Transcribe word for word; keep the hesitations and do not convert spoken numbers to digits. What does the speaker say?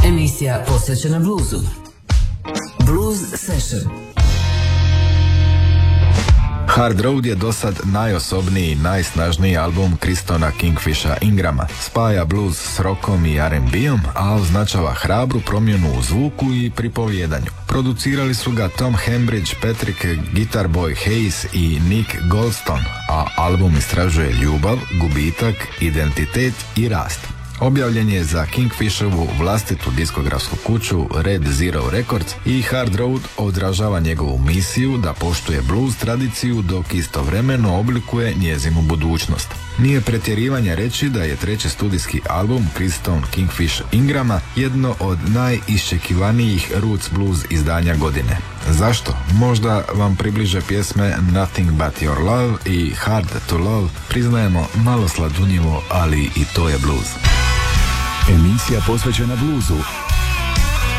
Emisija posvećena bluzu. Blues Session. Hard Road je dosad najosobniji i najsnažniji album Kristona Kingfisha Ingrama. Spaja blues s rockom i R and B-om, a označava hrabru promjenu u zvuku i pripovjedanju. Producirali su ga Tom Hembridge, Patrick Guitar Boy Hayes i Nick Goldstone, a album istražuje ljubav, gubitak, identitet i rast. Objavljen je za Kingfishovu vlastitu diskografsku kuću Red Zero Records i Hard Road odražava njegovu misiju da poštuje blues tradiciju dok istovremeno oblikuje njezinu budućnost. Nije pretjerivanje reći da je treći studijski album Kriston Kingfish Ingrama jedno od najiščekivanijih roots blues izdanja godine. Zašto? Možda vam približe pjesme Nothing But Your Love i Hard To Love, priznajemo malo sladunjivo, ali i to je blues. Emisija posvećena bluzu